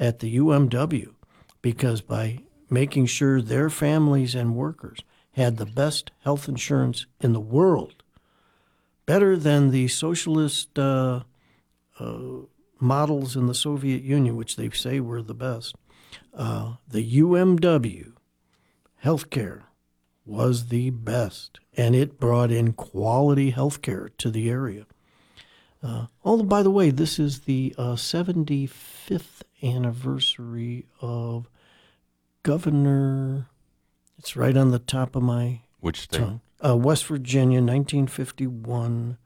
at the UMW, because by making sure their families and workers had the best health insurance in the world, better than the socialist models in the Soviet Union, which they say were the best, the UMW healthcare was the best, and it brought in quality healthcare to the area. By the way, this is the 75th anniversary of Governor. It's right on the top of my Which state? tongue. West Virginia, 1951.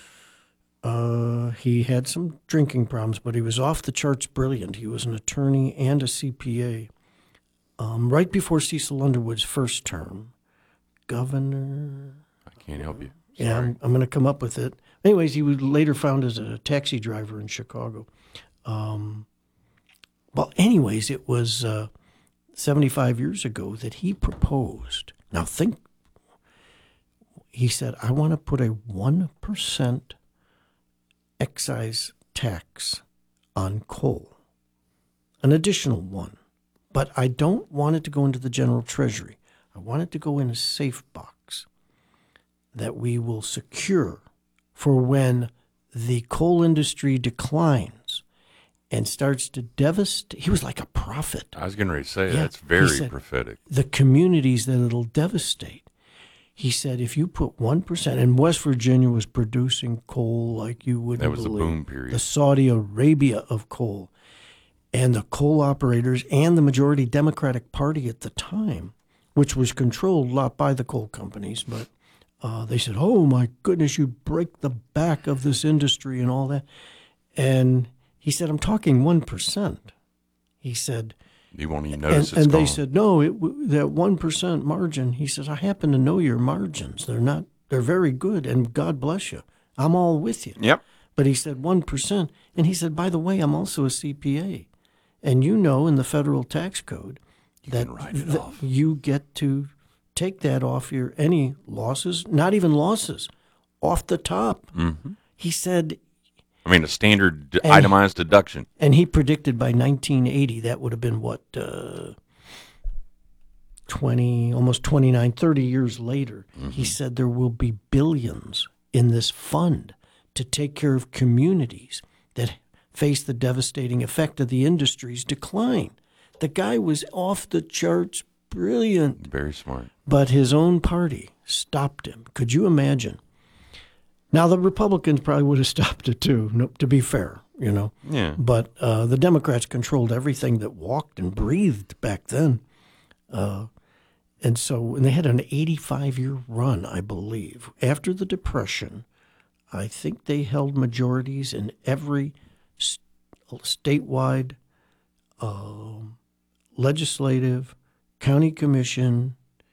He had some drinking problems, but he was off the charts brilliant. He was an attorney and a CPA. Right before Cecil Underwood's first term, Governor. I can't help you. Yeah, Sorry. I'm going to come up with it. Anyways, he was later found as a taxi driver in Chicago. Anyways, it was 75 years ago that he proposed. Now he said, I want to put a 1% excise tax on coal, an additional one. But I don't want it to go into the general treasury. I want it to go in a safe box that we will secure for when the coal industry declines and starts to devastate. He was like a prophet. I was getting ready to say, Yeah, that's very he said, prophetic. The communities that it'll devastate. He said, if you put 1%, and West Virginia was producing coal like you wouldn't That was believe. the boom period. The Saudi Arabia of coal. And the coal operators and the majority Democratic Party at the time, which was controlled a lot by the coal companies, but they said, oh, my goodness, you'd break the back of this industry and all that. And he said, I'm talking 1%. He said, You won't even notice and it's they gone. said, no, that 1% margin. He says, I happen to know your margins. They're very good, and God bless you. I'm all with you. Yep. But he said 1%. And he said, by the way, I'm also a CPA. And you know in the federal tax code that you get to take that off your any losses, not even losses, off the top. Mm-hmm. He said, I mean, a standard itemized deduction. and he predicted by 1980 that would have been what, 20, almost 29, 30 years later. Mm-hmm. He said there will be billions in this fund to take care of communities that face the devastating effect of the industry's decline. The guy was off the charts, brilliant. Very smart. But his own party stopped him. Could you imagine? Now, the Republicans probably would have stopped it too, to be fair, you know. Yeah. But the Democrats controlled everything that walked and breathed back then. And they had an 85-year run, I believe. After the Depression, I think they held majorities in every statewide legislative, county commission.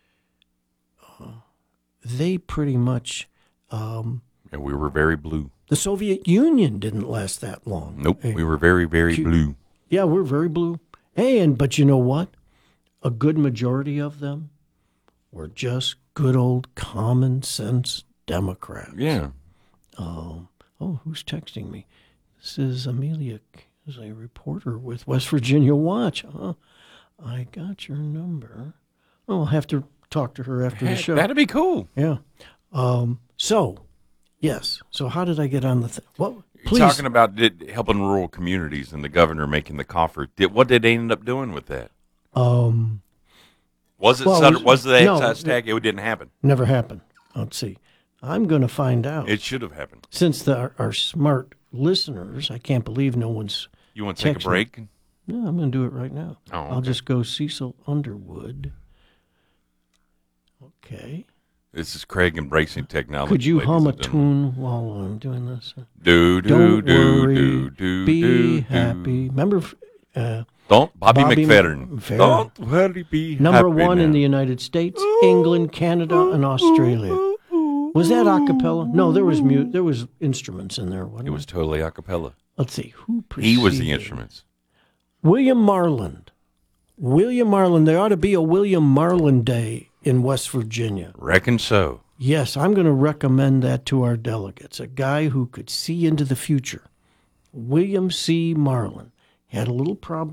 They pretty much... And we were very blue. The Soviet Union didn't last that long. Nope. We were very, very blue. Yeah, we're very blue. But you know what? A good majority of them were just good old common sense Democrats. Yeah. Who's texting me? This is Amelia, is a reporter with West Virginia Watch. I got your number. I'll have to talk to her after the show. That'd be cool. Yeah. Yes. So how did I get on the thing? What? Please. You're talking about helping rural communities and the governor making the coffer. What did they end up doing with that? Was it the excise tax? It didn't happen. Never happened. Let's see. I'm going to find out. It should have happened. Since our smart listeners, I can't believe no one's. You want to take a break? No, I'm going to do it right now. Oh, okay. I'll just go Cecil Underwood. Okay. This is Craig embracing technology. Could you ladies hum a and gentlemen. tune while I'm doing this? Do, Don't worry, do, be do, happy. Remember, Don't, Bobby Bobby McFerrin. McFerrin. Don't worry, be number happy one now. in the United States, England, Canada, and Australia. Was that a cappella? No, there was instruments in there. Wasn't It was totally a cappella. Let's see who He was the preceded? instruments. William Marland. William Marland. There ought to be a William Marland Day in West Virginia. Reckon so. Yes, I'm going to recommend that to our delegates. A guy who could see into the future. William C. Marland had a little problem.